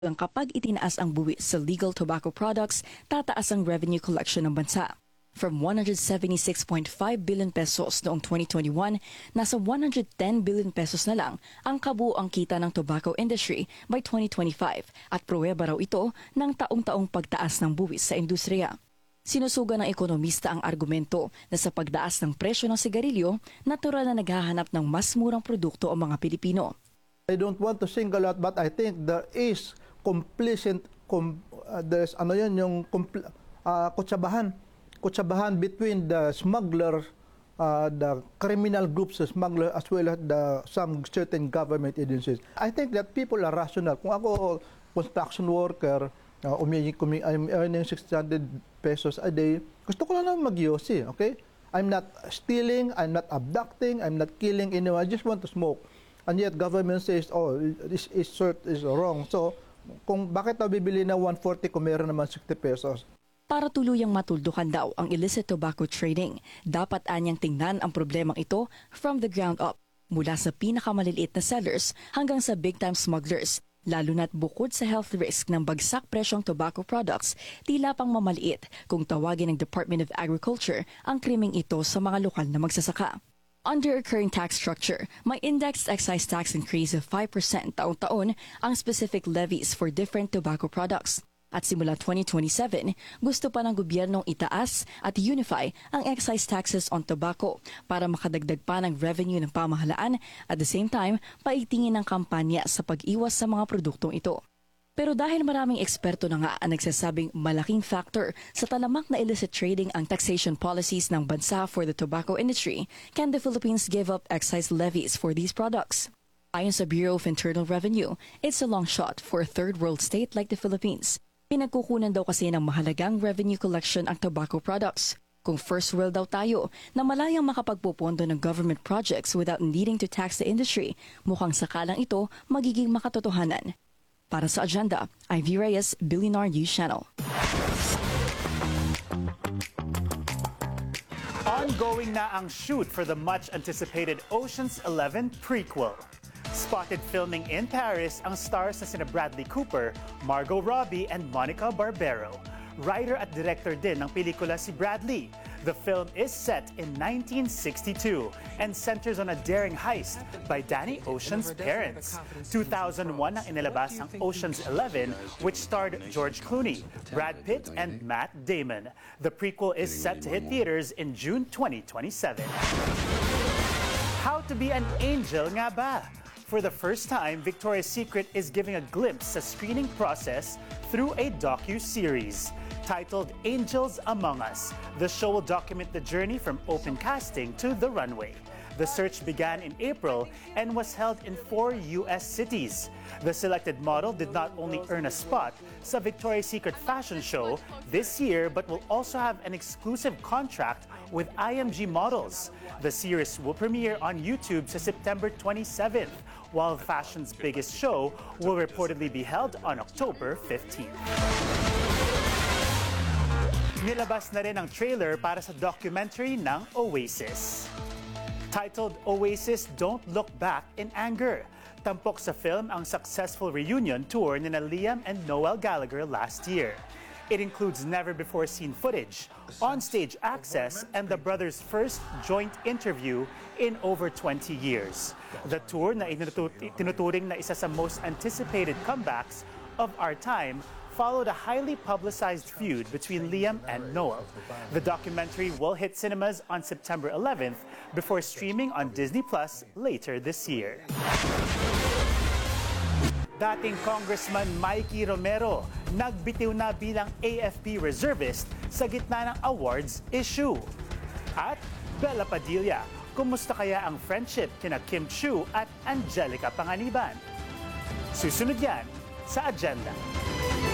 Lang kapag itinaas ang buwis sa legal tobacco products, tataas ang revenue collection ng bansa. From 176.5 billion pesos noong 2021, nasa 110 billion pesos na lang ang kabuuang kita ng tobacco industry by 2025 at pruweba raw ito ng taong-taong pagtaas ng buwis sa industriya. Sinusuga ng ekonomista ang argumento na sa pagdaas ng presyo ng sigarilyo, natural na naghahanap ng mas murang produkto ang mga Pilipino. I don't want to single out, but I think there is complicit, there's yung kutsabahan between the smuggler, the criminal groups, the smuggler, as well as some certain government agencies. I think that people are rational. Kung ako, construction worker, I'm earning 600 pesos a day, gusto ko lang naman mag-yosi, okay? I'm not stealing, I'm not abducting, I'm not killing anyone, I just want to smoke. And yet government says, oh, this is wrong. So, kung bakit nabibili na 140 kung meron naman 60 pesos? Para tuluyang matuldukan daw ang illicit tobacco trading, dapat anyang tingnan ang problemang ito from the ground up, mula sa pinakamaliliit na sellers hanggang sa big-time smugglers, lalo na't bukod sa health risk ng bagsak presyong tobacco products, tila pang mamaliit kung tawagin ng Department of Agriculture ang krimeng ito sa mga lokal na magsasaka. Under a current tax structure, may indexed excise tax increase of 5% taon-taon ang specific levies for different tobacco products. At simula 2027, gusto pa ng gobyernong itaas at unify ang excise taxes on tobacco para makadagdag pa ng revenue ng pamahalaan at the same time, paigtingin ng kampanya sa pag-iwas sa mga produktong ito. Pero dahil maraming eksperto na nga ang nagsasabing malaking factor sa talamak na illicit trading ang taxation policies ng bansa for the tobacco industry, can the Philippines give up excise levies for these products? Ayon sa Bureau of Internal Revenue, it's a long shot for a third world state like the Philippines. Pinagkukunan daw kasi ng mahalagang revenue collection ang tobacco products. Kung first world daw tayo na malayang makapagpupondo ng government projects without needing to tax the industry, mukhang sakalang ito magiging makatotohanan. Para sa Agenda, Ivy Reyes, Billionaire News Channel. Ongoing na ang shoot for the much-anticipated Ocean's 11 prequel. Spotted filming in Paris ang stars na sina Bradley Cooper, Margot Robbie, and Monica Barbero. Writer at director din ng pelikula si Bradley. The film is set in 1962 and centers on a daring heist by Danny Ocean's parents. 2001 nang inilabas ang Ocean's 11, which starred George Clooney, Brad Pitt, and Matt Damon. The prequel is set to hit theaters in June 2027. How to be an angel nga ba? For the first time, Victoria's Secret is giving a glimpse sa screening process through a docu-series. Titled Angels Among Us, the show will document the journey from open casting to the runway. The search began in April and was held in 4 U.S. cities. The selected model did not only earn a spot sa Victoria's Secret fashion show this year, but will also have an exclusive contract with IMG Models. The series will premiere on YouTube sa September 27th, while fashion's biggest show will reportedly be held on October 15th. Nilabas na rin ang trailer para sa documentary ng Oasis. Titled Oasis Don't Look Back in Anger. Tampok sa film ang successful reunion tour ni Liam and Noel Gallagher last year. It includes never-before-seen footage, on-stage access, and the brothers' first joint interview in over 20 years. The tour na tinuturing na isa sa most anticipated comebacks of our time followed a highly publicized feud between Liam and Noel. The documentary will hit cinemas on September 11th before streaming on Disney Plus later this year. Dating Congressman Mikey Romero nagbitiw na bilang AFP reservist sa gitna ng awards issue. At Bella Padilla, kumusta kaya ang friendship kina Kim Chiu at Angelica Panganiban? Susunod yan sa Agenda.